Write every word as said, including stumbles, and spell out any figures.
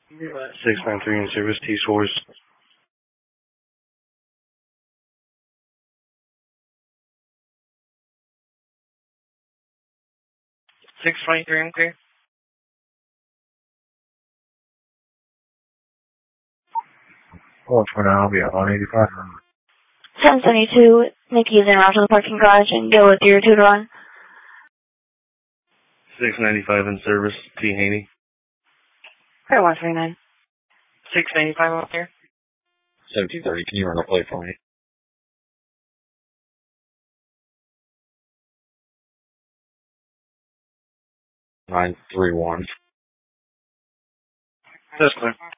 six nine three in service, T-Source. six twenty-three, I'm clear. Oh, for now, I'll be at one eighty-five. seven seventy-two, Nikki's in route to the parking garage and go with your two to one. six ninety-five in service, T. Haney. Clear one three nine. six ninety-five out there. seventeen thirty, can you run a play for me? nine three one. That's clear.